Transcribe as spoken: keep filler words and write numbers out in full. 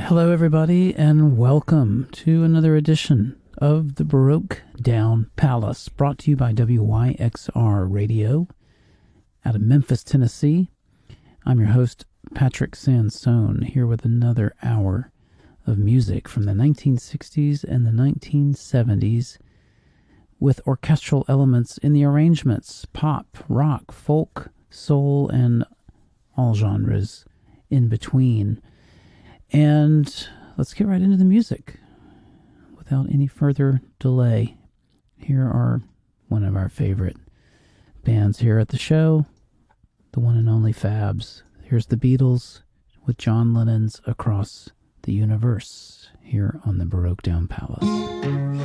Hello, everybody, and welcome to another edition of the Baroque Down Palace, brought to you by W Y X R Radio out of Memphis, Tennessee. I'm your host, Patrick Sansone, here with another hour of music from the nineteen sixties and the nineteen seventies, with orchestral elements in the arrangements, pop, rock, folk, soul, and all genres in between. And let's get right into the music without any further delay. Here are one of our favorite bands here at the show, the one and only Fabs. Here's the Beatles with John Lennon's Across the Universe here on the Baroque Down Palace.